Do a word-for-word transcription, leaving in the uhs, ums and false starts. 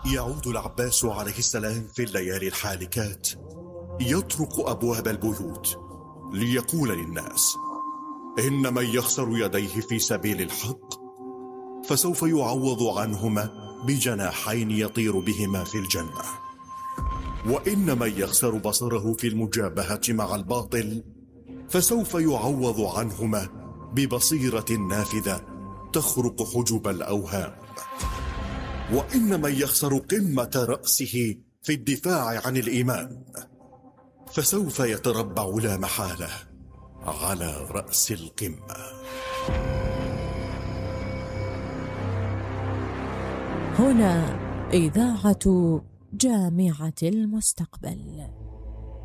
يعود العباس عليه السلام في الليالي الحالكات يطرق أبواب البيوت ليقول للناس: إن من يخسر يديه في سبيل الحق فسوف يعوض عنهما بجناحين يطير بهما في الجنة، وإن من يخسر بصره في المجابهة مع الباطل فسوف يعوض عنهما ببصيرة نافذة تخرق حجب الأوهام، وإن من يخسر قمة رأسه في الدفاع عن الإيمان فسوف يتربع لا محالة على رأس القمة. هنا إذاعة جامعة المستقبل.